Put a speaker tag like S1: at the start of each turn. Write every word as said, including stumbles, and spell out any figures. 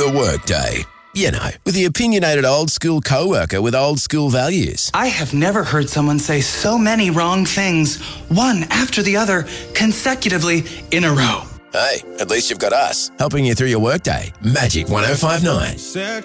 S1: The Workday. You know, with the opinionated old school co-worker with old school values.
S2: I have never heard someone say so many wrong things, one after the other, consecutively in a row.
S1: Hey, at least you've got us, helping you through your workday. Magic one oh five nine.